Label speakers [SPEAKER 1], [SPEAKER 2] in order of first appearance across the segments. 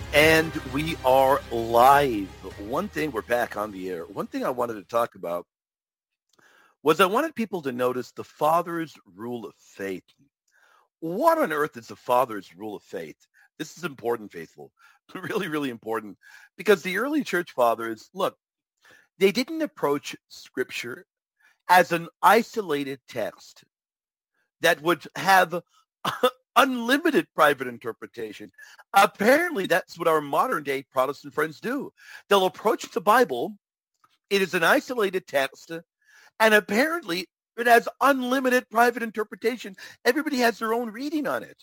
[SPEAKER 1] And we are live. One thing, we're back on the air. One thing I wanted to talk about was I wanted people to notice the Father's rule of faith. What on earth is the Father's rule of faith? This is important, faithful. Really, really important. Because the early church fathers, look, they didn't approach Scripture as an isolated text that would have unlimited private interpretation. Apparently, that's what our modern day Protestant friends do. They'll approach the Bible. It is an isolated text, and apparently it has unlimited private interpretation. Everybody has their own reading on it.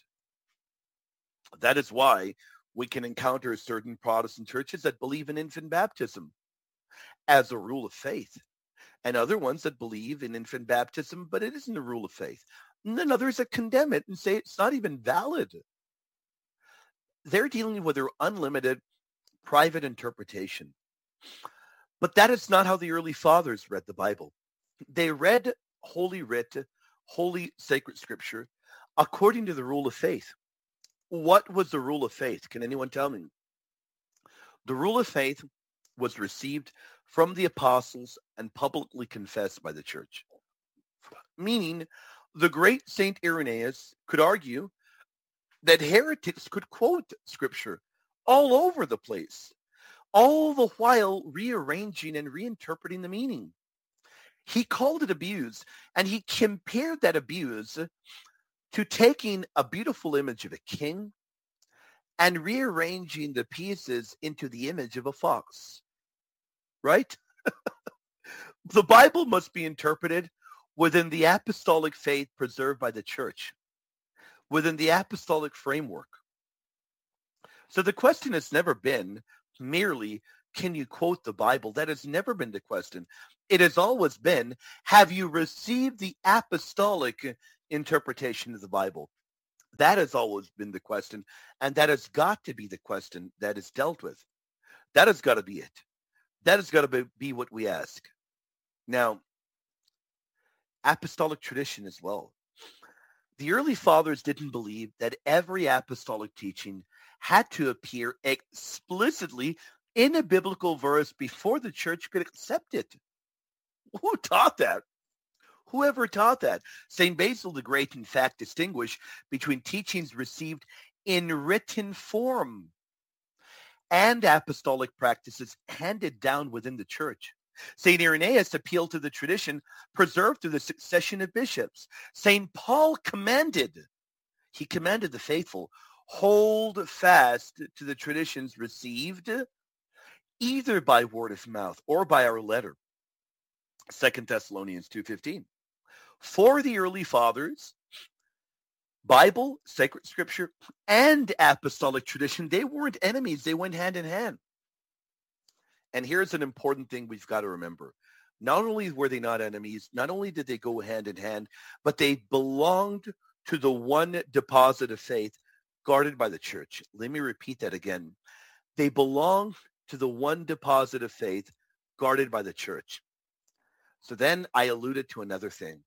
[SPEAKER 1] That is why we can encounter certain Protestant churches that believe in infant baptism as a rule of faith, and other ones that believe in infant baptism, but it isn't a rule of faith. And then others that condemn it and say it's not even valid. They're dealing with their unlimited private interpretation. But that is not how the early fathers read the Bible. They read Holy Writ, Holy Sacred Scripture, according to the rule of faith. What was the rule of faith? Can anyone tell me? The rule of faith was received from the apostles and publicly confessed by the church. Meaning, the great Saint Irenaeus could argue that heretics could quote Scripture all over the place, all the while rearranging and reinterpreting the meaning. He called it abuse, and he compared that abuse to taking a beautiful image of a king and rearranging the pieces into the image of a fox. Right? The Bible must be interpreted within the apostolic faith preserved by the church, within the apostolic framework. So the question has never been merely, can you quote the Bible? That has never been the question. It has always been, have you received the apostolic interpretation of the Bible? That has always been the question, and that has got to be the question that is dealt with. That has got to be it. That has got to be what we ask. Now, apostolic tradition as well. The early fathers didn't believe that every apostolic teaching had to appear explicitly in a biblical verse before the church could accept it. Who taught that? Whoever taught that? St. Basil the Great, in fact, distinguished between teachings received in written form and apostolic practices handed down within the church. St. Irenaeus appealed to the tradition preserved through the succession of bishops. St. Paul commanded the faithful, hold fast to the traditions received either by word of mouth or by our letter. 2 Thessalonians 2:15. For the early fathers, Bible, sacred scripture, and apostolic tradition, they weren't enemies. They went hand in hand. And here's an important thing we've got to remember. Not only were they not enemies, not only did they go hand in hand, but they belonged to the one deposit of faith guarded by the church. Let me repeat that again. They belong to the one deposit of faith guarded by the church. So then I alluded to another thing.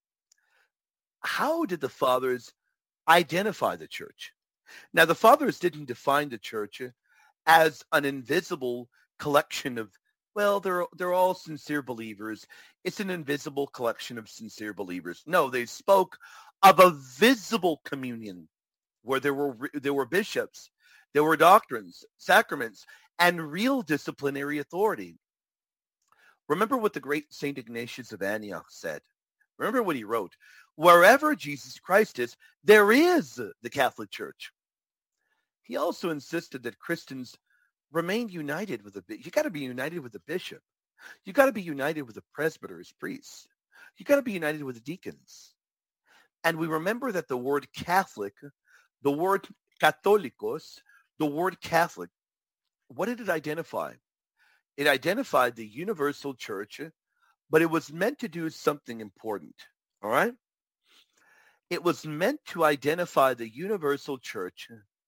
[SPEAKER 1] How did the fathers identify the church? Now, the fathers didn't define the church as an invisible collection of, well, they're all sincere believers. It's an invisible collection of sincere believers. No, they spoke of a visible communion where there were bishops, there were doctrines, sacraments, and real disciplinary authority. Remember what the great St. Ignatius of Antioch said. Remember what he wrote. Wherever Jesus Christ is, there is the Catholic Church. He also insisted that Christians remain united with you got to be united with the bishop. You got to be united with the presbyters, priests. You got to be united with the deacons. And we remember that the word Catholic, the word Catholicos, the word Catholic, what did it identify? It identified the universal church, but it was meant to do something important. All right? It was meant to identify the universal church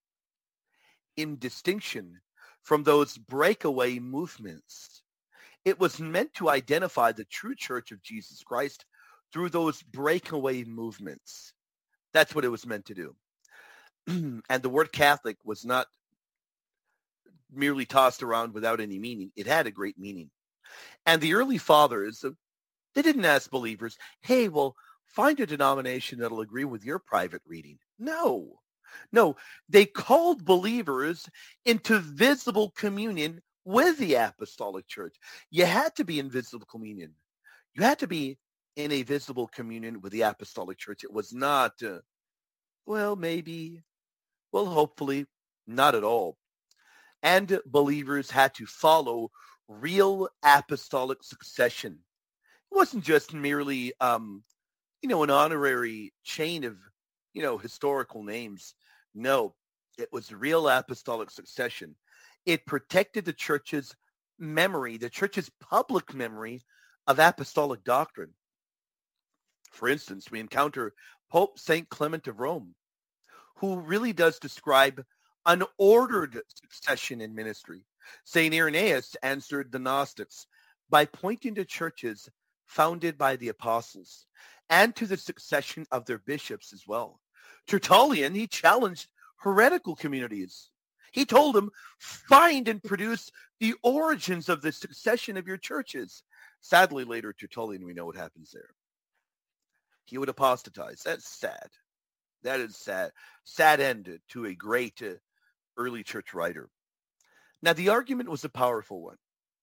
[SPEAKER 1] in distinction from those breakaway movements. It was meant to identify the true church of Jesus Christ through those breakaway movements. That's what it was meant to do. And the word Catholic was not merely tossed around without any meaning. It had a great meaning. And the early fathers, they didn't ask believers, hey, well, find a denomination that'll agree with your private reading. No. No, they called believers into visible communion with the apostolic church. You had to be in visible communion. You had to be in a visible communion with the apostolic church. It was not, well, maybe, well, hopefully, not at all. And believers had to follow real apostolic succession. It wasn't just merely, an honorary chain of, historical names. No, it was real apostolic succession. It protected the church's memory, the church's public memory of apostolic doctrine. For instance, we encounter Pope St. Clement of Rome, who really does describe unordered succession in ministry. St. Irenaeus answered the Gnostics by pointing to churches founded by the apostles and to the succession of their bishops as well. Tertullian, he challenged heretical communities. He told them, find and produce the origins of the succession of your churches. Sadly, later, Tertullian, we know what happens there. He would apostatize. That's sad. That is sad. Sad end to a great early church writer. Now, the argument was a powerful one.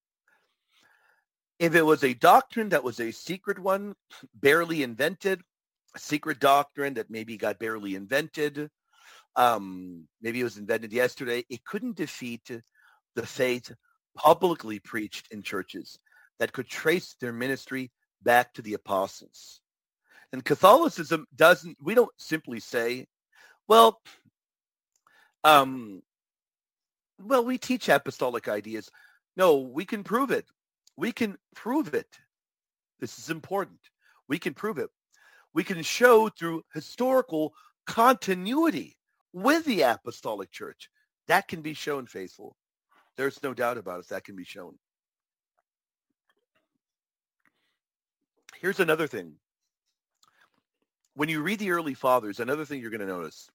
[SPEAKER 1] If it was a doctrine that was a secret one, barely invented, a secret doctrine that maybe got barely invented, maybe it was invented yesterday, it couldn't defeat the faith publicly preached in churches that could trace their ministry back to the apostles. And Catholicism we don't simply say, well, we teach apostolic ideas. No, we can prove it. We can prove it. This is important. We can prove it. We can show through historical continuity with the apostolic church. That can be shown, faithful. There's no doubt about it. That can be shown. Here's another thing. When you read the early fathers, another thing you're going to notice.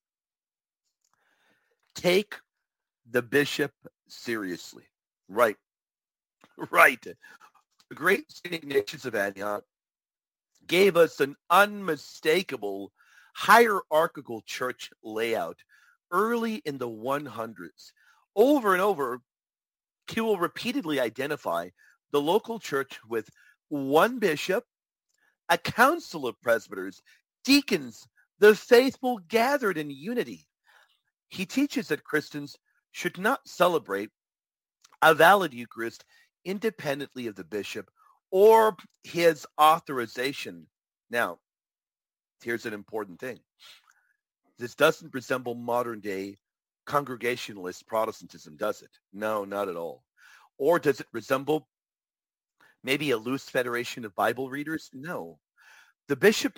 [SPEAKER 1] Take the bishop seriously. Right. Right. The great St. Ignatius of Antioch gave us an unmistakable hierarchical church layout early in the 100s. Over and over, he will repeatedly identify the local church with one bishop, a council of presbyters, deacons, the faithful gathered in unity. He teaches that Christians should not celebrate a valid Eucharist independently of the bishop or his authorization. Now, here's an important thing. This doesn't resemble modern day Congregationalist Protestantism, does it? No, not at all. Or does it resemble maybe a loose federation of Bible readers? No. The bishop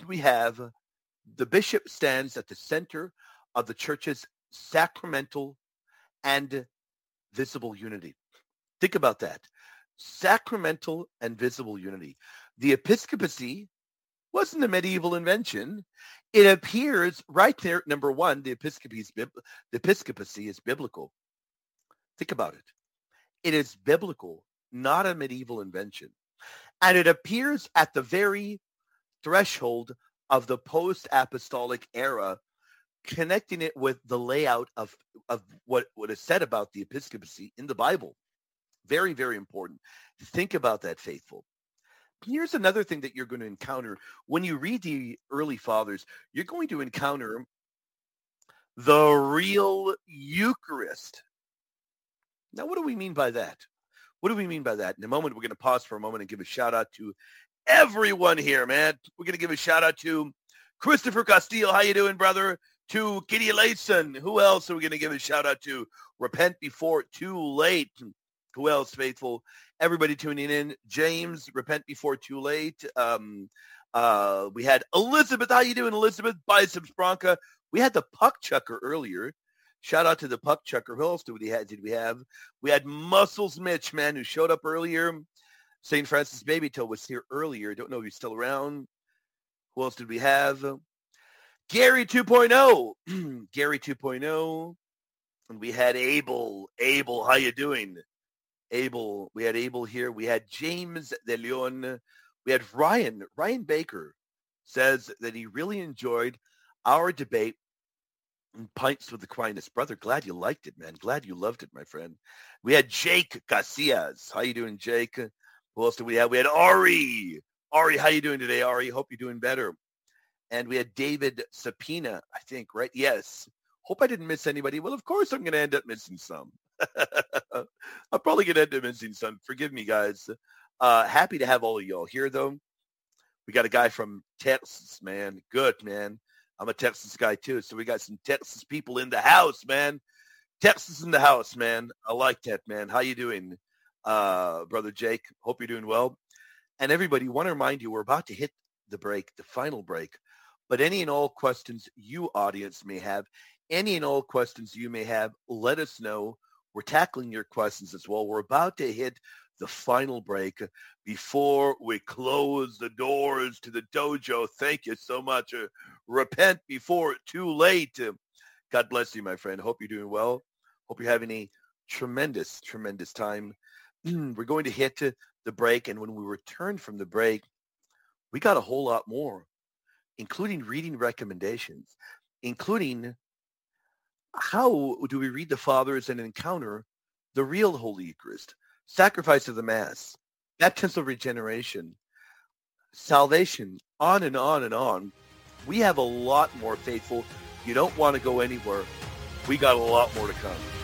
[SPEAKER 1] stands at the center of the church's sacramental and visible unity. Think about that. Sacramental and visible unity. The episcopacy wasn't a medieval invention. It appears right there, number one, the episcopacy is biblical. Think about it. It is biblical, not a medieval invention. And it appears at the very threshold of the post-apostolic era, connecting it with the layout of what is said about the episcopacy in the Bible. Very, very important. Think about that, faithful. Here's another thing that you're going to encounter when you read the early fathers. You're going to encounter the real Eucharist. Now, what do we mean by that? What do we mean by that? In a moment, we're going to pause for a moment and give a shout out to everyone here, man. We're going to give a shout out to Christopher Castile. How you doing, brother? To Kitty Layson. Who else are we going to give a shout out to? Repent before too late. Who else, faithful? Everybody tuning in. James, repent before too late. We had Elizabeth. How you doing, Elizabeth? Biceps Bronca. We had the Puck Chucker earlier. Shout out to the Puck Chucker. Who else did we have? We had Muscles Mitch, man, who showed up earlier. St. Francis Babytoe was here earlier. Don't know if he's still around. Who else did we have? Gary 2.0. Gary 2.0. And we had Abel. Abel, how you doing? Abel. We had Abel here. We had James De Leon. We had Ryan. Ryan Baker says that he really enjoyed our debate and Pints with Aquinas. Brother, glad you liked it, man. Glad you loved it, my friend. We had Jake Casillas. How you doing, Jake? Who else did we have? We had Ari. Ari, how you doing today, Ari? Hope you're doing better. And we had David Sapina, I think, right? Yes. Hope I didn't miss anybody. Well, of course I'm going to end up missing some. I'm probably going to end up missing some. Forgive me, guys. Happy to have all of y'all here, though. We got a guy from Texas, man. Good, man. I'm a Texas guy, too. So we got some Texas people in the house, man. Texas in the house, man. I like that, man. How you doing, Brother Jake? Hope you're doing well. And everybody, want to remind you, we're about to hit the break, the final break. But any and all questions you, audience, may have, any and all questions you may have, let us know. We're tackling your questions as well. We're about to hit the final break before we close the doors to the dojo. Thank you so much. Repent before it's too late. God bless you, my friend. Hope you're doing well. Hope you're having a tremendous, tremendous time. We're going to hit the break, and when we return from the break, we got a whole lot more, including reading recommendations, including how do we read the Fathers and encounter the real Holy Eucharist, sacrifice of the Mass, baptismal regeneration, salvation, on and on and on. We have a lot more, faithful. You don't want to go anywhere. We got a lot more to come.